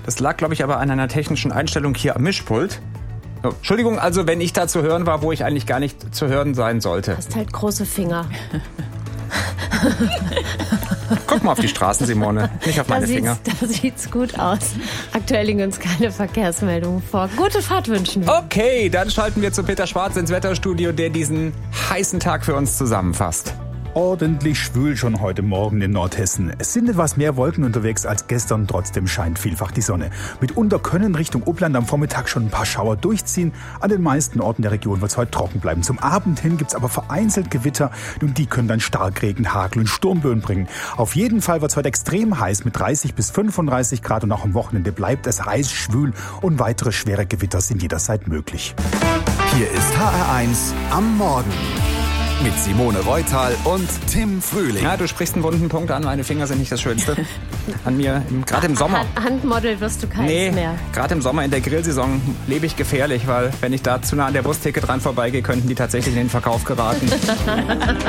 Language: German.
Das lag, glaube ich, aber an einer technischen Einstellung hier am Mischpult. Oh, Entschuldigung, also wenn ich da zu hören war, wo ich eigentlich gar nicht zu hören sein sollte. Du hast halt große Finger. Guck mal auf die Straßen, Simone, nicht auf meine Finger. Da sieht's gut aus. Aktuell liegen uns keine Verkehrsmeldungen vor. Gute Fahrt wünschen wir. Okay, dann schalten wir zu Peter Schwarz ins Wetterstudio, der diesen heißen Tag für uns zusammenfasst. Ordentlich schwül schon heute Morgen in Nordhessen. Es sind etwas mehr Wolken unterwegs als gestern, trotzdem scheint vielfach die Sonne. Mitunter können Richtung Uppland am Vormittag schon ein paar Schauer durchziehen. An den meisten Orten der Region wird es heute trocken bleiben. Zum Abend hin gibt es aber vereinzelt Gewitter und die können dann Starkregen, Hagel und Sturmböen bringen. Auf jeden Fall wird es heute extrem heiß mit 30 bis 35 Grad und auch am Wochenende bleibt es heiß, schwül und weitere schwere Gewitter sind jederzeit möglich. Hier ist HR1 am Morgen. Mit Simone Reutal und Tim Frühling. Ja, du sprichst einen wunden Punkt an, meine Finger sind nicht das Schönste. An mir, gerade im Sommer. Handmodel wirst du keins mehr. Gerade im Sommer in der Grillsaison lebe ich gefährlich, weil wenn ich da zu nah an der Wursttheke dran vorbeigehe, könnten die tatsächlich in den Verkauf geraten.